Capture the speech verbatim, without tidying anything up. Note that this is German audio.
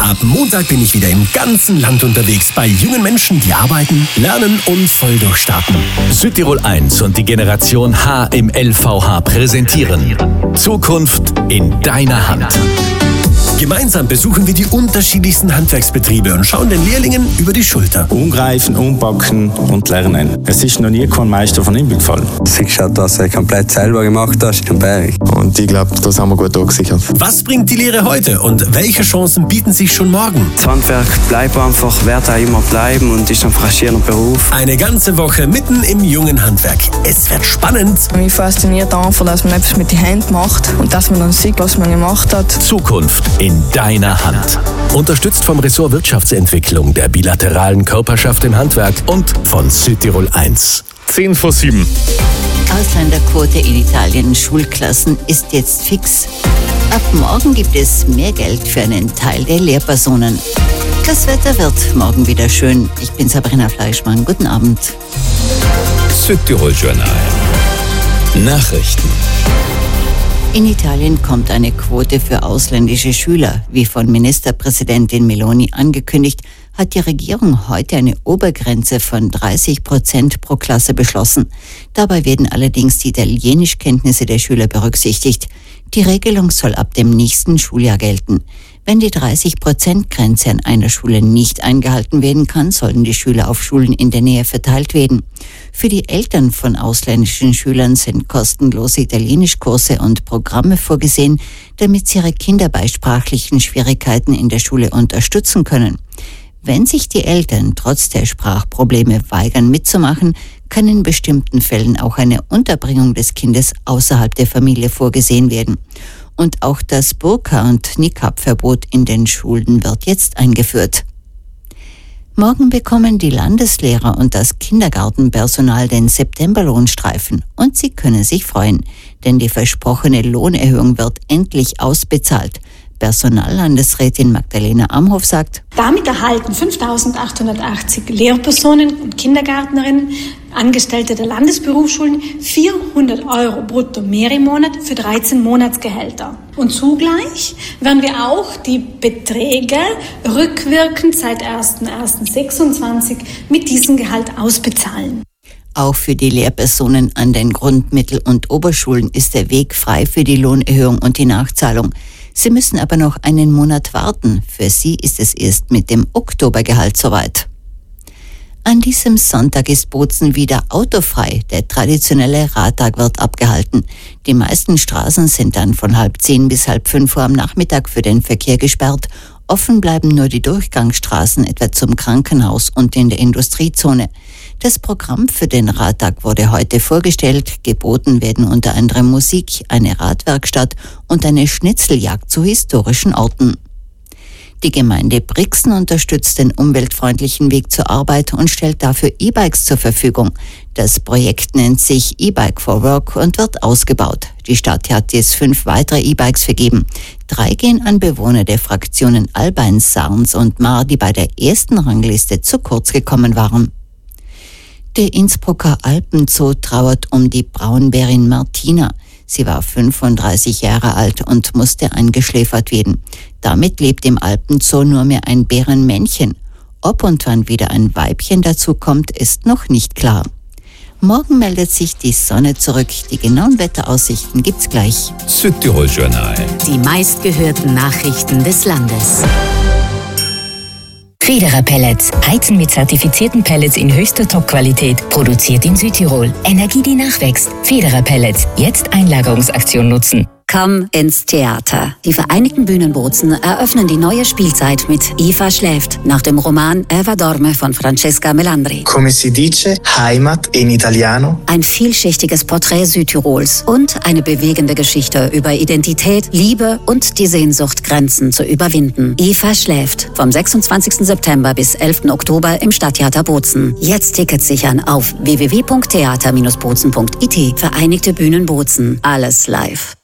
Ab Montag bin ich wieder im ganzen Land unterwegs bei jungen Menschen, die arbeiten, lernen und voll durchstarten. Südtirol eins und die Generation H im L V H präsentieren Zukunft in deiner Hand. Gemeinsam besuchen wir die unterschiedlichsten Handwerksbetriebe und schauen den Lehrlingen über die Schulter. Umgreifen, umpacken und lernen. Es ist noch nie kein Meister von ihm gefallen. Du siehst halt, dass er komplett selber gemacht hat, im Berg. Und ich glaube, das haben wir gut abgesichert. Was bringt die Lehre heute und welche Chancen bieten sich schon morgen? Das Handwerk bleibt einfach, wird auch immer bleiben und ist ein faszinierender Beruf. Eine ganze Woche mitten im jungen Handwerk. Es wird spannend. Mich fasziniert einfach, dass man etwas mit den Händen macht und dass man dann sieht, was man gemacht hat. Zukunft in deiner Hand. Unterstützt vom Ressort Wirtschaftsentwicklung, der bilateralen Körperschaft im Handwerk und von Südtirol eins. zehn vor sieben. Ausländerquote in Italien Schulklassen ist jetzt fix. Ab morgen gibt es mehr Geld für einen Teil der Lehrpersonen. Das Wetter wird morgen wieder schön. Ich bin Sabrina Fleischmann. Guten Abend. Südtirol Journal. Nachrichten. In Italien kommt eine Quote für ausländische Schüler. Wie von Ministerpräsidentin Meloni angekündigt, hat die Regierung heute eine Obergrenze von dreißig Prozent pro Klasse beschlossen. Dabei werden allerdings die Italienischkenntnisse der Schüler berücksichtigt. Die Regelung soll ab dem nächsten Schuljahr gelten. Wenn die dreißig Prozent Grenze an einer Schule nicht eingehalten werden kann, sollen die Schüler auf Schulen in der Nähe verteilt werden. Für die Eltern von ausländischen Schülern sind kostenlose Italienischkurse und Programme vorgesehen, damit sie ihre Kinder bei sprachlichen Schwierigkeiten in der Schule unterstützen können. Wenn sich die Eltern trotz der Sprachprobleme weigern mitzumachen, kann in bestimmten Fällen auch eine Unterbringung des Kindes außerhalb der Familie vorgesehen werden. Und auch das Burka- und Niqab-Verbot in den Schulen wird jetzt eingeführt. Morgen bekommen die Landeslehrer und das Kindergartenpersonal den Septemberlohnstreifen und sie können sich freuen, denn die versprochene Lohnerhöhung wird endlich ausbezahlt. Personallandesrätin Magdalena Amhoff sagt: Damit erhalten fünftausendachthundertachtzig Lehrpersonen und Kindergärtnerinnen, Angestellte der Landesberufsschulen, vierhundert Euro brutto mehr im Monat für dreizehn Monatsgehälter. Und zugleich werden wir auch die Beträge rückwirkend seit erster erster sechsundzwanzig mit diesem Gehalt ausbezahlen. Auch für die Lehrpersonen an den Grundmittel- und Oberschulen ist der Weg frei für die Lohnerhöhung und die Nachzahlung. Sie müssen aber noch einen Monat warten. Für sie ist es erst mit dem Oktobergehalt soweit. An diesem Sonntag ist Bozen wieder autofrei. Der traditionelle Radtag wird abgehalten. Die meisten Straßen sind dann von halb zehn bis halb fünf Uhr am Nachmittag für den Verkehr gesperrt. Offen bleiben nur die Durchgangsstraßen, etwa zum Krankenhaus und in der Industriezone. Das Programm für den Radtag wurde heute vorgestellt. Geboten werden unter anderem Musik, eine Radwerkstatt und eine Schnitzeljagd zu historischen Orten. Die Gemeinde Brixen unterstützt den umweltfreundlichen Weg zur Arbeit und stellt dafür E-Bikes zur Verfügung. Das Projekt nennt sich E-Bike for Work und wird ausgebaut. Die Stadt hat jetzt fünf weitere E-Bikes vergeben. Drei gehen an Bewohner der Fraktionen Albein, Sarns und Mar, die bei der ersten Rangliste zu kurz gekommen waren. Der Innsbrucker Alpenzoo trauert um die Braunbärin Martina. Sie war fünfunddreißig Jahre alt und musste eingeschläfert werden. Damit lebt im Alpenzoo nur mehr ein Bärenmännchen. Ob und wann wieder ein Weibchen dazu kommt, ist noch nicht klar. Morgen meldet sich die Sonne zurück. Die genauen Wetteraussichten gibt's gleich. Südtirol Journal. Die meistgehörten Nachrichten des Landes. Federer Pellets. Heizen mit zertifizierten Pellets in höchster Top-Qualität. Produziert in Südtirol. Energie, die nachwächst. Federer Pellets. Jetzt Einlagerungsaktion nutzen. Komm ins Theater. Die Vereinigten Bühnen Bozen eröffnen die neue Spielzeit mit Eva schläft, nach dem Roman Eva dorme von Francesca Melandri. Come si dice, Heimat in Italiano. Ein vielschichtiges Porträt Südtirols und eine bewegende Geschichte über Identität, Liebe und die Sehnsucht, Grenzen zu überwinden. Eva schläft, vom sechsundzwanzigsten September bis elften Oktober im Stadttheater Bozen. Jetzt Tickets sichern auf w w w punkt theater Bindestrich bozen punkt i t. Vereinigte Bühnen Bozen. Alles live.